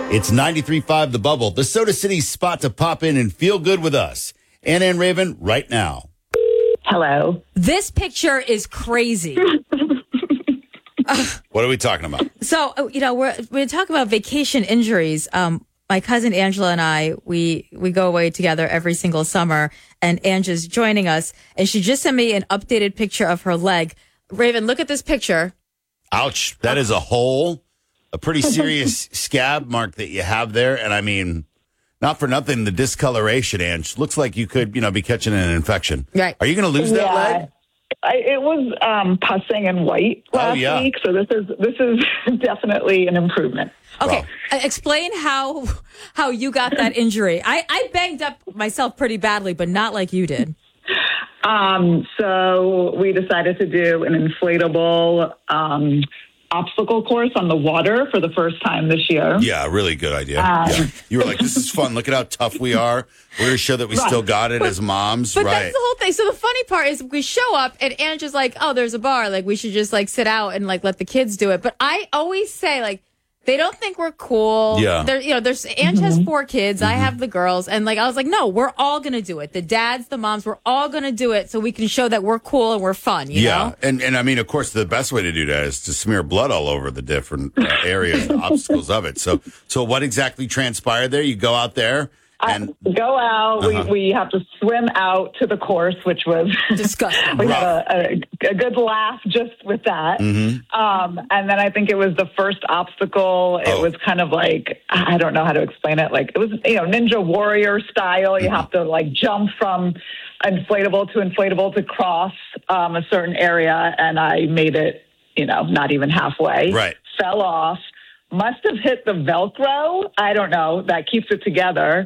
It's 93.5 The Bubble, the Soda City spot to pop in and feel good with us. Anna and Raven, right now. Hello. This picture is crazy. What are we talking about? So, we're talking about vacation injuries. My cousin Angela and I, we go away together every single summer, and Angela's joining us, and she just sent me an updated picture of her leg. Raven, look at this picture. Ouch. That is a hole, a pretty serious scab mark that you have there. And I mean, not for nothing, the discoloration, Ange, looks like you could, be catching an infection. Right. Are you going to lose that leg? It was pussing and white last week, so this is definitely an improvement. Okay, explain how you got that injury. I banged up myself pretty badly, but not like you did. So we decided to do an inflatable obstacle course on the water for the first time this year. Yeah, really good idea. Yeah. You were like, this is fun. Look at how tough we are. We're going to show that we still got it as moms. But that's the whole thing. So the funny part is we show up and Angela's like, oh, there's a bar. Like, we should just sit out and let the kids do it. But I always say they don't think we're cool. Yeah. There's Ange has 4 kids. I have the girls. And I was like, no, we're all going to do it. The dads, the moms, we're all going to do it so we can show that we're cool and we're fun, you know? And I mean, of course, the best way to do that is to smear blood all over the different areas, the obstacles of it. So what exactly transpired there? You go out there and go out. We have to swim out to the course, which was disgusting. We had a good laugh just with that. And then I think it was the first obstacle. It was kind of I don't know how to explain it. It was Ninja Warrior style. You have to jump from inflatable to inflatable to cross a certain area, and I made it not even halfway. Right. Fell off. Must have hit the Velcro. I don't know. That keeps it together.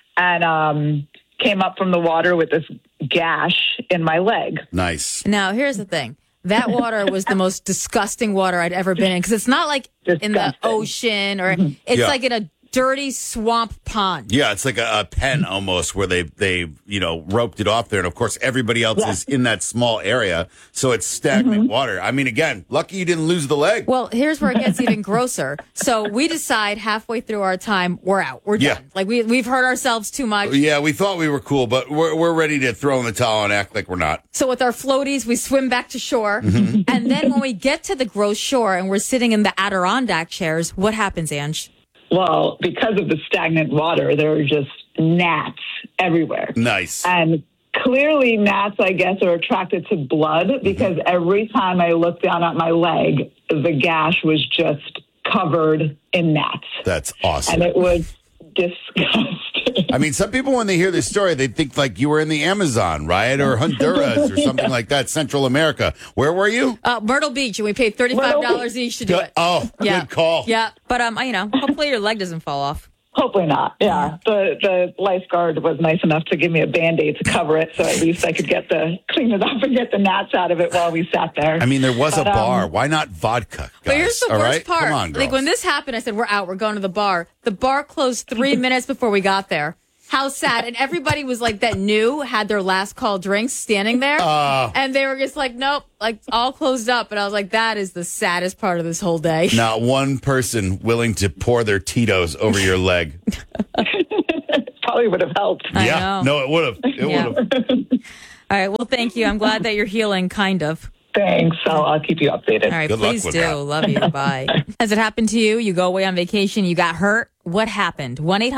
And came up from the water with this gash in my leg. Nice. Now, here's the thing. That water was the most disgusting water I'd ever been in. Because it's not in the ocean or it's like in a dirty swamp pond. Yeah, it's like a pen almost where they roped it off there. And, of course, everybody else is in that small area. So it's stagnant water. I mean, again, lucky you didn't lose the leg. Well, here's where it gets even grosser. So we decide halfway through our time, we're out. We're done. We've hurt ourselves too much. Yeah, we thought we were cool, but we're ready to throw in the towel and act like we're not. So with our floaties, we swim back to shore. And then when we get to the gross shore and we're sitting in the Adirondack chairs, what happens, Ange? Well, because of the stagnant water, there are just gnats everywhere. Nice. And clearly gnats, I guess, are attracted to blood because every time I looked down at my leg, the gash was just covered in gnats. That's awesome. And it was disgusting. I mean, some people, when they hear this story, they think you were in the Amazon, right? Or Honduras or something like that, Central America. Where were you? Myrtle Beach, and we paid $35 each to do it. Oh, good call. Yeah, but hopefully your leg doesn't fall off. Hopefully not. Yeah. The lifeguard was nice enough to give me a Band-Aid to cover it, so at least I could clean it up and get the gnats out of it while we sat there. I mean, there was a bar. Why not vodka, guys? But here's the worst part. Come on, girls. When this happened, I said, we're out. We're going to the bar. The bar closed 3 minutes before we got there. How sad. And everybody was had their last call drinks standing there. And they were just nope, all closed up. And I was like, that is the saddest part of this whole day. Not one person willing to pour their Tito's over your leg. Probably would have helped. I know. No, it would have. It would have. All right. Well, thank you. I'm glad that you're healing, kind of. Thanks. I'll keep you updated. All right, Good please luck with do. that. Love you. Bye. Has it happened to you? You go away on vacation, you got hurt. What happened?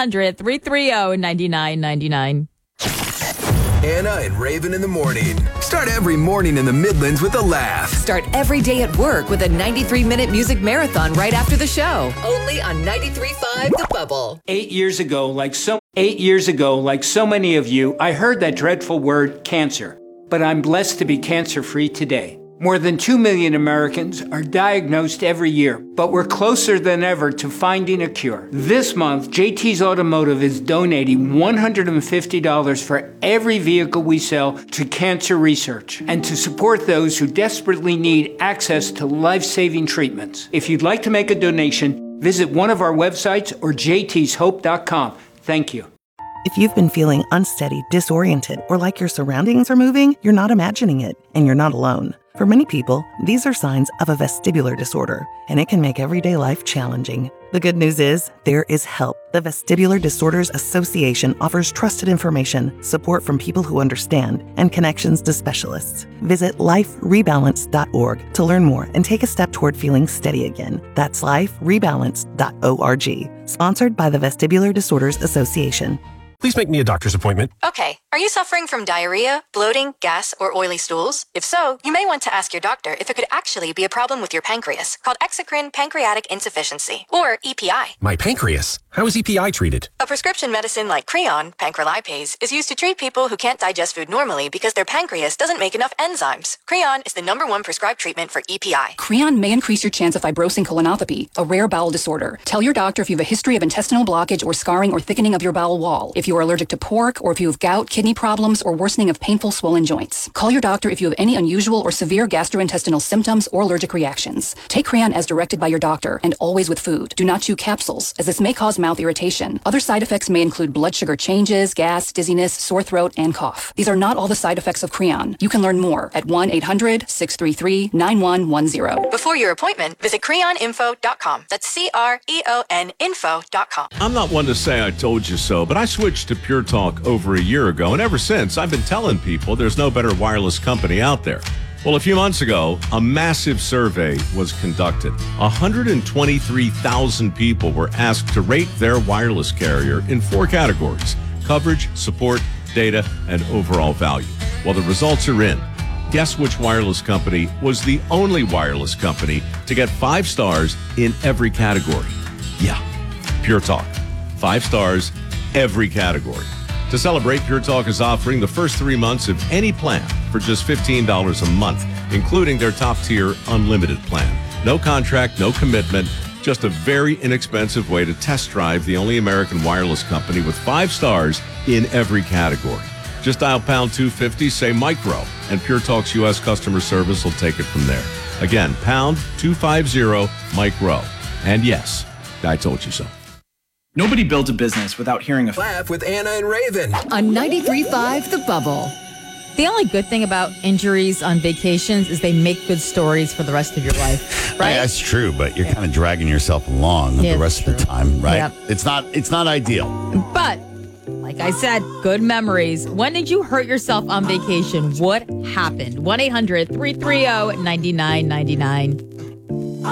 1-800-330-9999. Anna and Raven in the morning. Start every morning in the Midlands with a laugh. Start every day at work with a 93-minute music marathon right after the show. Only on 93.5 The Bubble. 8 years ago, like so many of you, I heard that dreadful word cancer. But I'm blessed to be cancer-free today. More than 2 million Americans are diagnosed every year, but we're closer than ever to finding a cure. This month, JT's Automotive is donating $150 for every vehicle we sell to cancer research and to support those who desperately need access to life-saving treatments. If you'd like to make a donation, visit one of our websites or jtshope.com. Thank you. If you've been feeling unsteady, disoriented, or like your surroundings are moving, you're not imagining it, and you're not alone. For many people, these are signs of a vestibular disorder, and it can make everyday life challenging. The good news is there is help. The Vestibular Disorders Association offers trusted information, support from people who understand, and connections to specialists. Visit liferebalance.org to learn more and take a step toward feeling steady again. That's liferebalance.org. Sponsored by the Vestibular Disorders Association. Please make me a doctor's appointment. Okay. Are you suffering from diarrhea, bloating, gas, or oily stools? If so, you may want to ask your doctor if it could actually be a problem with your pancreas, called exocrine pancreatic insufficiency, or EPI. My pancreas? How is EPI treated? A prescription medicine like Creon, pancrelipase, is used to treat people who can't digest food normally because their pancreas doesn't make enough enzymes. Creon is the #1 prescribed treatment for EPI. Creon may increase your chance of fibrosing colonopathy, a rare bowel disorder. Tell your doctor if you have a history of intestinal blockage or scarring or thickening of your bowel wall, if you are allergic to pork, or if you have gout, kidney problems, or worsening of painful swollen joints. Call your doctor if you have any unusual or severe gastrointestinal symptoms or allergic reactions. Take Creon as directed by your doctor and always with food. Do not chew capsules, as this may cause mouth irritation. Other side effects may include blood sugar changes, gas, dizziness, sore throat, and cough. These are not all the side effects of Creon. You can learn more at 1-800-633-9110. Before your appointment, visit creoninfo.com. That's CREON info.com. I'm not one to say I told you so, but I switched to Pure Talk over a year ago, and ever since, I've been telling people there's no better wireless company out there. Well, a few months ago, a massive survey was conducted. 123,000 people were asked to rate their wireless carrier in 4 categories: coverage, support, data, and overall value. Well, the results are in. Guess which wireless company was the only wireless company to get 5 stars in every category? Yeah, Pure Talk. 5 stars, every category. To celebrate, Pure Talk is offering the first 3 months of any plan for just $15 a month, including their top-tier unlimited plan. No contract, no commitment, just a very inexpensive way to test drive the only American wireless company with 5 stars in every category. Just dial pound 250, say micro, and Pure Talk's U.S. customer service will take it from there. Again, pound 250 micro. And yes, I told you so. Nobody builds a business without hearing a Laugh with Anna and Raven on 93.5 The Bubble. The only good thing about injuries on vacations is they make good stories for the rest of your life, right? Yeah, that's true, but you're kind of dragging yourself along the rest of the time, right? Yeah. It's not ideal. But like I said, good memories. When did you hurt yourself on vacation? What happened? 1-800-330-9999.